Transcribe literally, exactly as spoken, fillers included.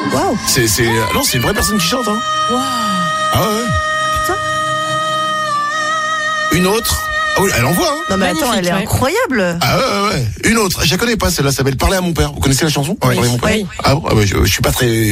Waouh. C'est, c'est, non, c'est une vraie personne qui chante, hein. Waouh. Ah ouais. Putain. Une autre. Ah oui, elle envoie, hein. Non mais attends, elle est ouais. incroyable. Ah ouais, ouais, ouais. Une autre. Je la connais pas, celle-là, ça s'appelle Parler à mon père. Vous connaissez la chanson? Oui. Parler à mon père. Oui. Ah bon, ah ouais, je, je suis pas très